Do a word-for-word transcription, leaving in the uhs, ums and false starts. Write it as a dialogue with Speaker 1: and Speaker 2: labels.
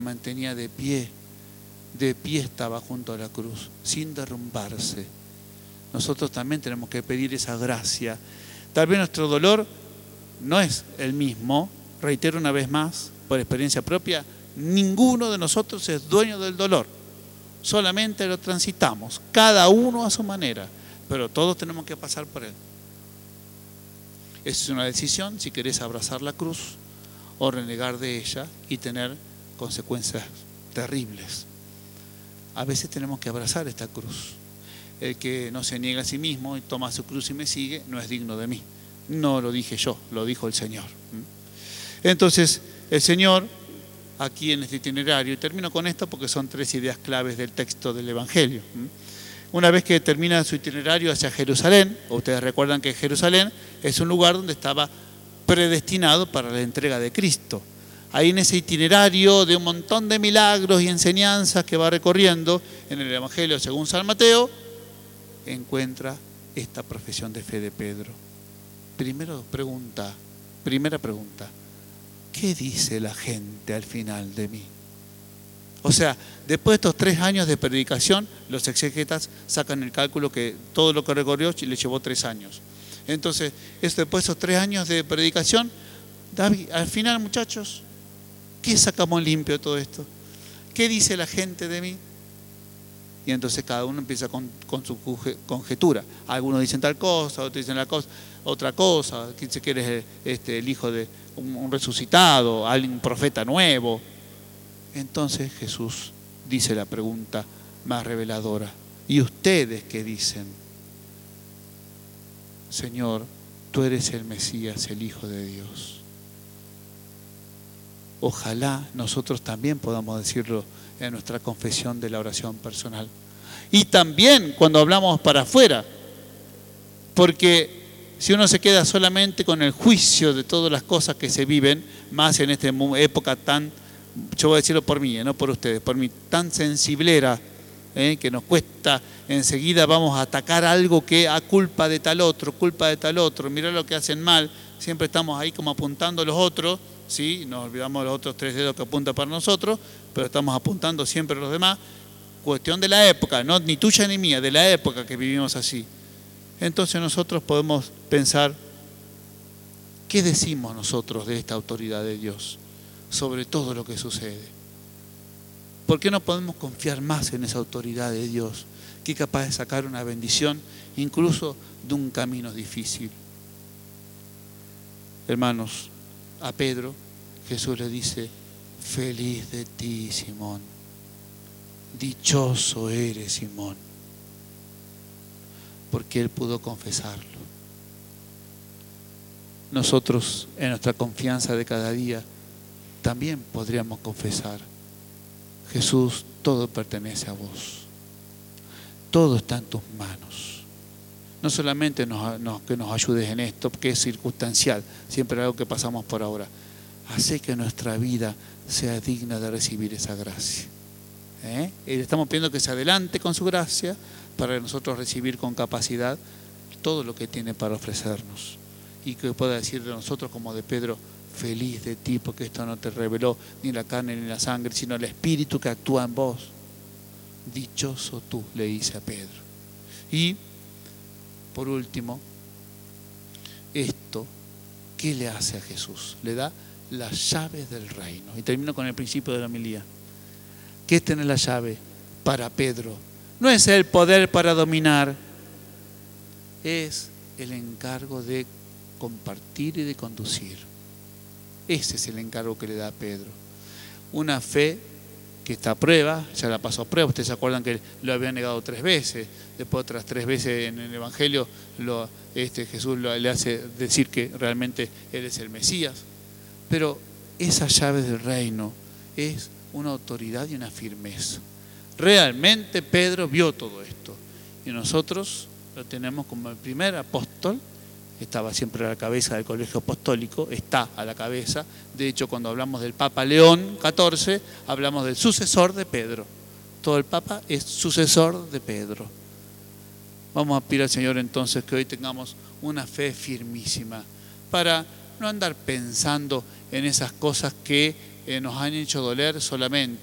Speaker 1: mantenía de pie, de pie estaba junto a la cruz, sin derrumbarse. Nosotros también tenemos que pedir esa gracia. Tal vez nuestro dolor no es el mismo, reitero una vez más, por experiencia propia, ninguno de nosotros es dueño del dolor, solamente lo transitamos, cada uno a su manera, pero todos tenemos que pasar por él. Esa es una decisión, si querés abrazar la cruz o renegar de ella y tener consecuencias terribles. A veces tenemos que abrazar esta cruz. El que no se niega a sí mismo y toma su cruz y me sigue, no es digno de mí. No lo dije yo, lo dijo el Señor. Entonces, el Señor, aquí en este itinerario, y termino con esto porque son tres ideas claves del texto del Evangelio. Una vez que termina su itinerario hacia Jerusalén, ustedes recuerdan que Jerusalén es un lugar donde estaba predestinado para la entrega de Cristo. Ahí en ese itinerario de un montón de milagros y enseñanzas que va recorriendo en el Evangelio según San Mateo, encuentra esta profesión de fe de Pedro. Primero pregunta, primera pregunta, ¿qué dice la gente al final de mí? O sea, después de estos tres años de predicación, los exegetas sacan el cálculo que todo lo que recorrió le llevó tres años. Entonces, esto, después de esos tres años de predicación, David, al final, muchachos, ¿qué sacamos limpio de todo esto? ¿Qué dice la gente de mí? Y entonces cada uno empieza con, con su conjetura. Algunos dicen tal cosa, otros dicen la cosa, otra cosa. Quién dice que eres este, el hijo de un, un resucitado, alguien profeta nuevo. Entonces Jesús dice la pregunta más reveladora. ¿Y ustedes qué dicen? Señor, tú eres el Mesías, el Hijo de Dios. Ojalá nosotros también podamos decirlo en nuestra confesión de la oración personal. Y también cuando hablamos para afuera, porque si uno se queda solamente con el juicio de todas las cosas que se viven, más en esta época tan, yo voy a decirlo por mí, no por ustedes, por mí, tan sensiblera, ¿eh? que nos cuesta, enseguida vamos a atacar algo que a culpa de tal otro, culpa de tal otro, mirá lo que hacen mal, siempre estamos ahí como apuntando a los otros, ¿sí? Nos olvidamos de los otros tres dedos que apuntan para nosotros, pero estamos apuntando siempre a los demás. Cuestión de la época, no ni tuya ni mía, de la época que vivimos así. Entonces nosotros podemos pensar, ¿qué decimos nosotros de esta autoridad de Dios sobre todo lo que sucede? ¿Por qué no podemos confiar más en esa autoridad de Dios, que es capaz de sacar una bendición incluso de un camino difícil? Hermanos, a Pedro Jesús le dice, feliz de ti, Simón, dichoso eres, Simón, porque él pudo confesarlo. Nosotros, en nuestra confianza de cada día, también podríamos confesar, Jesús, todo pertenece a vos, todo está en tus manos. No solamente nos, nos, que nos ayudes en esto, que es circunstancial, siempre algo que pasamos por ahora. Hace que nuestra vida sea digna de recibir esa gracia. ¿Eh? Y le estamos pidiendo que se adelante con su gracia para nosotros recibir con capacidad todo lo que tiene para ofrecernos. Y que pueda decir de nosotros como de Pedro, feliz de ti, porque esto no te reveló ni la carne ni la sangre, sino el Espíritu que actúa en vos. Dichoso tú, le dice a Pedro. Y por último, esto, ¿qué le hace a Jesús? Le da las llaves del reino. Y termino con el principio de la homilía. ¿Qué es tener la llave para Pedro? No es el poder para dominar, es el encargo de compartir y de conducir. Ese es el encargo que le da a Pedro. Una fe que está a prueba, ya la pasó a prueba. Ustedes se acuerdan que lo había negado tres veces, después otras tres veces en el Evangelio lo, este, Jesús lo, le hace decir que realmente Él es el Mesías. Pero esa llave del reino es una autoridad y una firmeza. Realmente Pedro vio todo esto y nosotros lo tenemos como el primer apóstol. Estaba siempre a la cabeza del colegio apostólico, está a la cabeza. De hecho, cuando hablamos del Papa León catorce, hablamos del sucesor de Pedro. Todo el Papa es sucesor de Pedro. Vamos a pedir al Señor entonces que hoy tengamos una fe firmísima para no andar pensando en esas cosas que eh, nos han hecho doler solamente.